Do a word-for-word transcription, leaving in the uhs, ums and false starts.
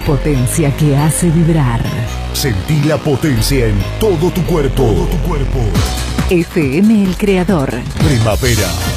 Potencia que hace vibrar. Sentí la potencia en todo tu cuerpo. Todo tu cuerpo. F M El Creador. Primavera.